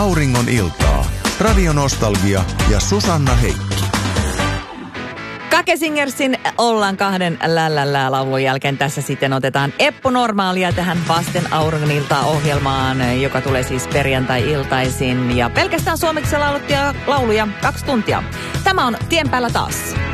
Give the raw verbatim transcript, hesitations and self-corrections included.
Auringon iltaa. Radio Nostalgia ja Susanna Heikki. Kake Singersin Ollaan kahden lällällää laulun jälkeen tässä sitten otetaan Eppu Normaalia tähän Vasten Auringon iltaa ohjelmaan, joka tulee siis perjantai-iltaisin ja pelkästään suomeksi lauluttuja lauluja kaksi tuntia. Tämä on Tien päällä taas.